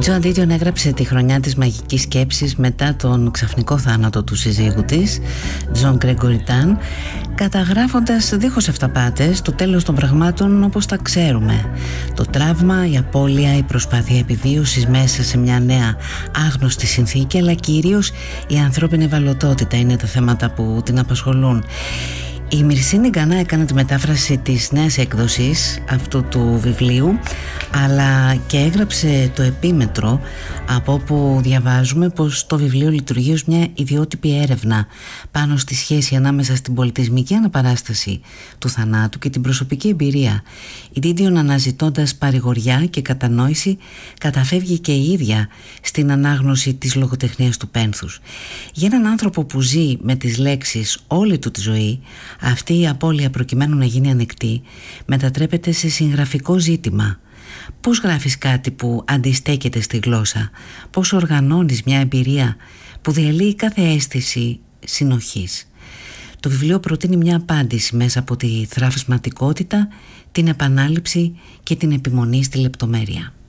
Τζον Ντίτιον έγραψε τη χρονιά της μαγικής σκέψης μετά τον ξαφνικό θάνατο του συζύγου της, Τζον Γκρέγκορι Ταν, καταγράφοντας δίχως αυταπάτες το τέλος των πραγμάτων όπως τα ξέρουμε. Το τραύμα, η απώλεια, η προσπάθεια επιβίωσης μέσα σε μια νέα άγνωστη συνθήκη, αλλά κυρίως η ανθρώπινη ευαλωτότητα είναι τα θέματα που την απασχολούν. Η Μυρσίνη Γκανά έκανε τη μετάφραση της νέας έκδοσης αυτού του βιβλίου, αλλά και έγραψε το επίμετρο, από όπου διαβάζουμε πως το βιβλίο λειτουργεί ως μια ιδιότυπη έρευνα πάνω στη σχέση ανάμεσα στην πολιτισμική αναπαράσταση του θανάτου και την προσωπική εμπειρία. Η Ντίτιον, αναζητώντας παρηγοριά και κατανόηση, καταφεύγει και η ίδια στην ανάγνωση της λογοτεχνίας του πένθους. Για έναν άνθρωπο που ζει με τις λέξεις όλη του τη ζωή, αυτή η απώλεια, προκειμένου να γίνει ανεκτή, μετατρέπεται σε συγγραφικό ζήτημα. Πώς γράφεις κάτι που αντιστέκεται στη γλώσσα? Πώς οργανώνεις μια εμπειρία που διαλύει κάθε αίσθηση συνοχής? Το βιβλίο προτείνει μια απάντηση μέσα από τη θραυσματικότητα, την επανάληψη και την επιμονή στη λεπτομέρεια.